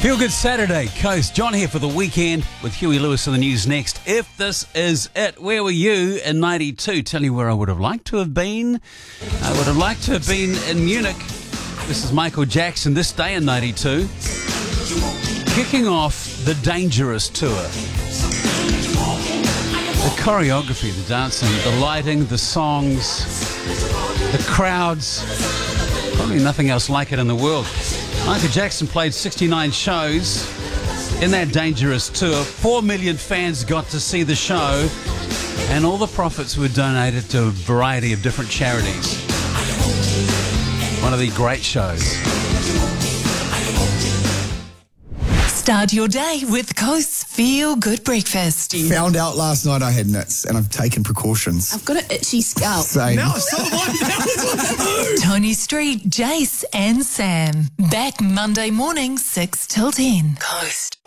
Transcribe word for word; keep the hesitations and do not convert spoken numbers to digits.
Feel Good Saturday, Coast. John here for the weekend with Huey Lewis in the news next. If this is it, where were you in ninety-two? Tell you where I would have liked to have been. I would have liked to have been in Munich. This is Michael Jackson this day in ninety-two. Kicking off the Dangerous Tour. The choreography, the dancing, the lighting, the songs, the crowds. Probably nothing else like it in the world. Michael Jackson played sixty-nine shows in that Dangerous Tour. Four million fans got to see the show, and all the profits were donated to a variety of different charities. One of the great shows. Start your day with Coast's Feel Good Breakfast. Found out last night I had nits, and I've taken precautions. I've got an itchy scalp. Same. Now it's not like that. Tony Street, Jace and Sam. Back Monday morning, six till ten. Coast.